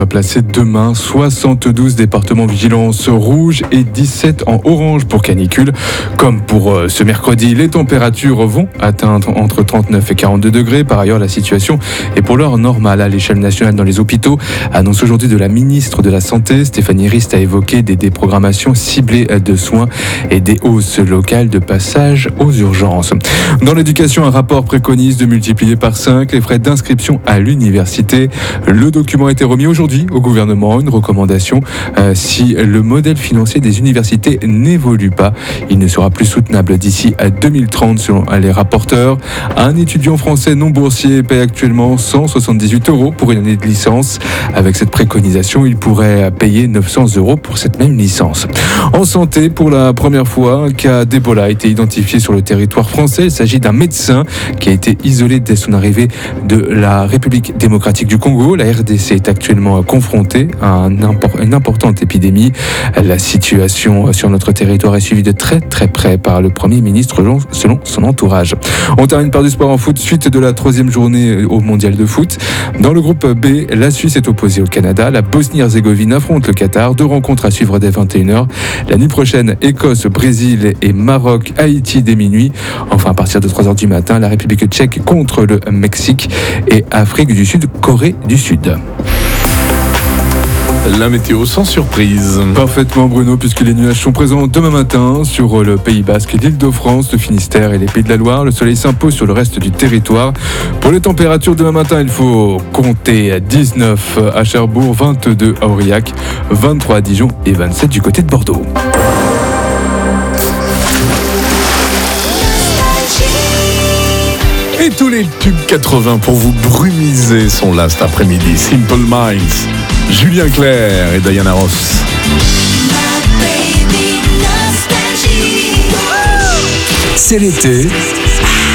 Placé demain, 72 départements vigilance rouge et 17 en orange pour canicule. Comme pour ce mercredi, les températures vont atteindre entre 39 et 42 degrés. Par ailleurs, la situation est pour l'heure normale à l'échelle nationale dans les hôpitaux. Annonce aujourd'hui de la ministre de la Santé. Stéphanie Rist a évoqué des déprogrammations ciblées de soins et des hausses locales de passage aux urgences. Dans l'éducation, un rapport préconise de multiplier par 5 les frais d'inscription à l'université. Le document a été remis aujourd'hui au gouvernement, une recommandation si le modèle financier des universités n'évolue pas. Il ne sera plus soutenable d'ici à 2030 selon les rapporteurs. Un étudiant français non boursier paie actuellement 178 € pour une année de licence. Avec cette préconisation, il pourrait payer 900 € pour cette même licence. En santé, pour la première fois, un cas d'Ebola a été identifié sur le territoire français. Il s'agit d'un médecin qui a été isolé dès son arrivée de la République démocratique du Congo. La RDC est actuellement confrontée à une importante épidémie. La situation sur notre territoire est suivie de très très près par le Premier ministre selon son entourage. On termine par du sport en foot, suite de la 3e journée au mondial de foot. Dans le groupe B, la Suisse est opposée au Canada, la Bosnie-Herzégovine affronte le Qatar, 2 rencontres à suivre dès 21h. La nuit prochaine, Écosse, Brésil et Maroc, Haïti dès minuit. Enfin, à partir de 3h du matin, la République tchèque contre le Mexique et Afrique du Sud, Corée du Sud. La météo sans surprise. Parfaitement Bruno, puisque les nuages sont présents demain matin sur le Pays Basque, l'Île-de-France, le Finistère et les Pays de la Loire. Le soleil s'impose sur le reste du territoire. Pour les températures demain matin, il faut compter 19 à Cherbourg, 22 à Aurillac, 23 à Dijon et 27 du côté de Bordeaux. Et tous les tubes 80 pour vous brumiser sont là cet après-midi. Simple Minds, Julien Clerc et Diana Ross. C'est l'été.